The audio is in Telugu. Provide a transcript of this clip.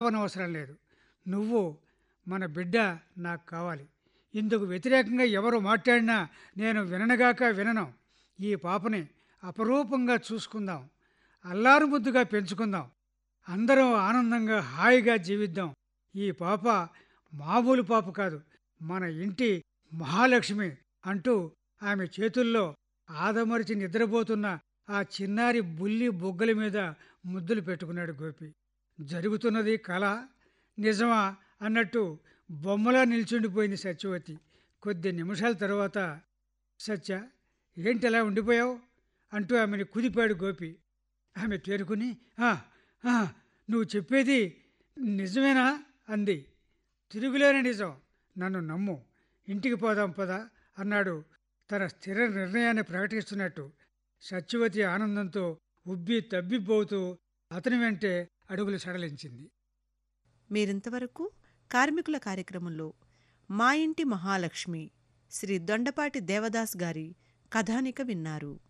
పాపనవసరం లేదు. నువ్వు మన బిడ్డ నాకు కావాలి. ఇందుకు వ్యతిరేకంగా ఎవరు మాట్లాడినా నేను విననుగాక వినను. ఈ పాపని అపరూపంగా చూసుకుందాం, అల్లారు ముద్దుగా పెంచుకుందాం, అందరం ఆనందంగా హాయిగా జీవిద్దాం. ఈ పాప మామూలు పాప కాదు, మన ఇంటి మహాలక్ష్మి అంటూ ఆమె చేతుల్లో ఆదమరిచి నిద్రపోతున్న ఆ చిన్నారి బుల్లి బొగ్గల మీద ముద్దులు పెట్టుకున్నాడు గోపి. జరుగుతున్నది కల, నిజమా అన్నట్టు బొమ్మలా నిల్చుండిపోయింది సత్యవతి. కొద్ది నిమిషాల తర్వాత, సత్య, ఏంటి అలా ఉండిపోయావు అంటూ ఆమెను కుదిపాడు గోపి. ఆమె తేరుకుని, "ఆ, ఆ, నువ్వు చెప్పేది నిజమేనా?" అంది. "తిరుగులేని నిజం, నన్ను నమ్ము, ఇంటికి పోదాం పద" అన్నాడు తన స్థిర నిర్ణయాన్ని ప్రకటిస్తున్నట్టు. సత్యవతి ఆనందంతో ఉబ్బి తబ్బిబ్బవుతూ అతని వెంటే అడుగులు సడలించింది. మీరింతవరకు కార్మికుల కార్యక్రమంలో మా ఇంటి మహాలక్ష్మి శ్రీ దొండపాటి దేవదాస్ గారి కథానిక విన్నారు.